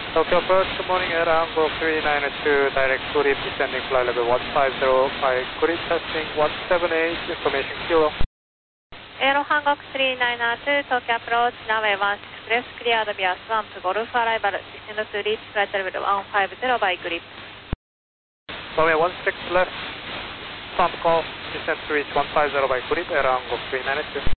Tokyo approach, good morning, air Hanko 392, direct Kurip, descending flight level 1505, Kurip testing 178, information kilo. Aero Hancock 392, Tokyo approach, runway 16 left, cleared via Swamp Golf arrival, descend to reach flight level 150 by Kurip. Runway 16 left, Swamp Golf, descend to reach 150 by Kurip, air Hancock 392.